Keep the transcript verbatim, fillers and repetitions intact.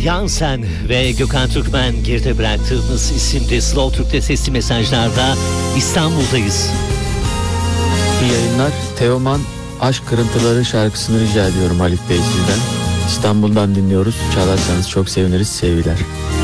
Yansen ve Gökhan Türkmen geride bıraktığımız isimli Slow Türk'te sesli mesajlarda İstanbul'dayız. İyi yayınlar. Teoman Aşk Kırıntıları şarkısını rica ediyorum Halit Bey sizden. İstanbul'dan dinliyoruz. Çalarsanız çok seviniriz. Sevgiler.